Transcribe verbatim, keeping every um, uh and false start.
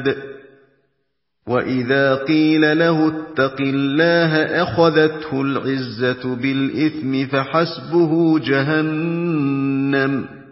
عَادٍ وَإِذَا قِيلَ لَهُ اتَّقِ اللَّهَ أَخَذَتْهُ الْعِزَّةُ بِالْإِثْمِ فَحَسْبُهُ جَهَنَّمُ